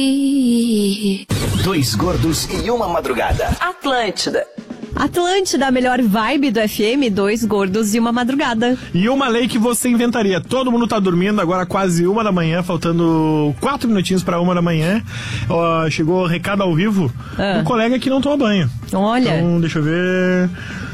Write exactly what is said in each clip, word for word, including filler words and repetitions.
Dois gordos e uma madrugada. Atlântida. Atlântida, a melhor vibe do F M, dois gordos e uma madrugada. E uma lei que você inventaria. Todo mundo tá dormindo, agora quase uma da manhã, faltando quatro minutinhos pra uma da manhã. Ó, chegou recado ao vivo, Ah. um colega que não toma banho. Olha. Então, deixa eu ver...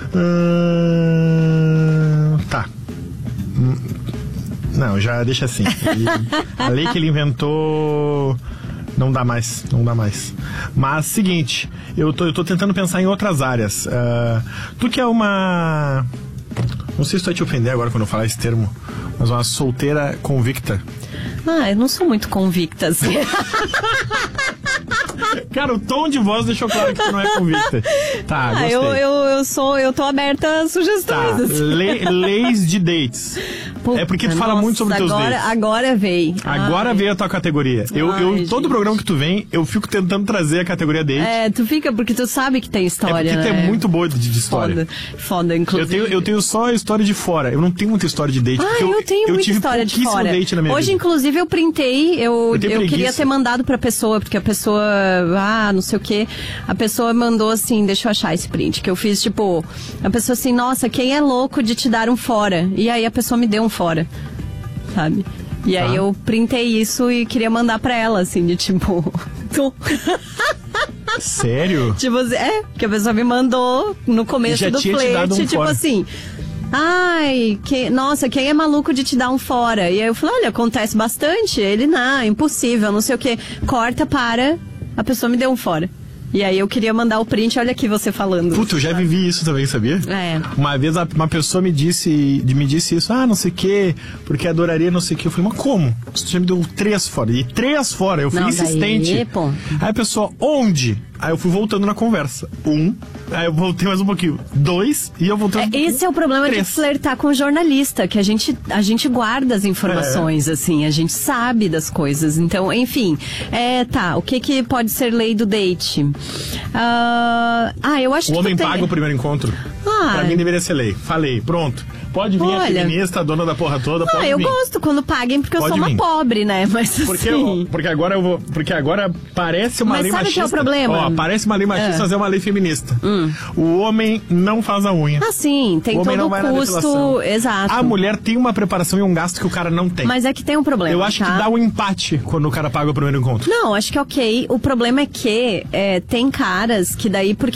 Hum, tá. Hum, Não, já deixa assim. Ele- a lei que ele inventou... Não dá mais, não dá mais. Mas, seguinte, eu tô, eu tô tentando pensar em outras áreas. Ah, tu que é uma... Não sei se tu vai te ofender agora quando eu falar esse termo, mas uma solteira convicta. Ah, eu não sou muito convicta, assim. Cara, o tom de voz deixou claro que tu não é convicta. Tá, Ah, gostei. eu, eu, eu sou, eu tô aberta a sugestões, Tá, assim. le- leis de dates. Puta, É porque tu fala nossa, muito sobre teus agora, dates. Agora veio. Agora Ai. veio a tua categoria. Eu, eu, Ai, todo gente. programa que tu vem, eu fico tentando trazer a categoria date. É, tu fica, porque tu sabe que tem É história, porque tu né? é muito boa de, de história. Foda, foda, Eu inclusive. tenho, eu tenho só a história de fora. Eu não tenho muita história de date. Ah, porque eu, tenho muita tive história de pouquíssimo fora. date na minha Hoje, vida. inclusive, eu printei, eu, Eu tenho eu queria preguiça. ter mandado pra pessoa, porque a pessoa, ah, não sei o quê, a pessoa mandou assim, deixa eu achar esse print, que eu fiz, tipo, a pessoa assim, nossa, quem é louco de te dar um fora? E aí a pessoa me deu um fora, sabe? E aí Ah. eu printei isso e queria mandar pra ela, assim, de tipo... tu. Sério? Tipo assim, é, que a pessoa me mandou no começo Já do tinha te dado flerte, um tipo fora. assim, ai, que, nossa, quem é maluco de te dar um fora? E aí eu falei, olha, acontece bastante. Ele, não, impossível, não sei o quê. Corta para, a pessoa me deu um fora. E aí eu queria mandar o print, olha aqui você falando. Puta, eu já vivi isso também, sabia? É. Uma vez a- uma pessoa me disse, me disse isso, ah, não sei o quê, porque adoraria não sei o quê. Eu falei, mas como? Você já me deu três fora. E três fora, eu fui Não, insistente. daí, pô. Aí a pessoa, onde? Aí eu fui voltando na conversa. Um, aí eu voltei mais um pouquinho. Dois, e eu voltei mais um pouquinho. Esse é o problema Três. de flertar com o jornalista, que a gente, a gente guarda as informações, assim, a gente sabe das coisas. Então, enfim, é, tá, o que que pode ser lei do date? Ah, ah, eu acho O que homem tu tem... paga o primeiro encontro. Ah. Pra mim deveria ser lei. Falei, pronto. Pode vir a Olha. feminista, a dona da porra toda, pode Ah, eu vir. gosto quando paguem, porque eu Pode sou uma vir. pobre, né? Mas Porque, assim... porque agora eu vou. Porque agora parece uma Mas lei sabe o que machista. é o problema? Ó, parece uma lei machista, É. mas é uma lei feminista. O homem não faz a unha. Ah, sim, tem o homem todo não o vai na custo... depilação. Exato. A mulher tem uma preparação e um gasto que o cara não tem. Mas é que tem um problema, eu acho tá? que dá um empate quando o cara paga o primeiro encontro. Não, acho que é ok. O problema é que é, tem caras que daí, porque